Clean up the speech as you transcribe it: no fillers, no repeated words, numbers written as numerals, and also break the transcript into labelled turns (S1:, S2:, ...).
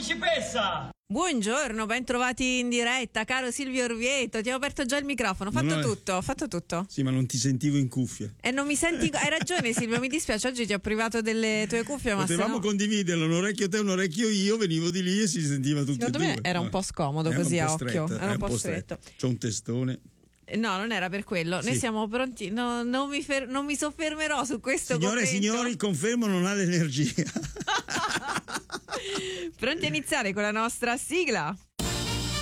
S1: principessa!
S2: Buongiorno, ben trovati in diretta, caro Silvio Orvieto. Ti ho aperto già il microfono, ho fatto tutto.
S3: Sì, ma non ti sentivo in cuffia.
S2: E non mi senti. Hai ragione, Silvio, mi dispiace. Oggi ti ho privato delle tue cuffie.
S3: Potevamo condividerlo, un orecchio te, un orecchio io. Venivo di lì e si sentiva tutti
S2: Secondo
S3: e due.
S2: me era un po' scomodo così a occhio. Era un po' stretto.
S3: C'ho un testone.
S2: No, non era per quello.
S3: Sì.
S2: Noi siamo pronti. No, non mi soffermerò su questo.
S3: Signore e signori, confermo, non ha l'energia.
S2: Pronti a iniziare con la nostra sigla?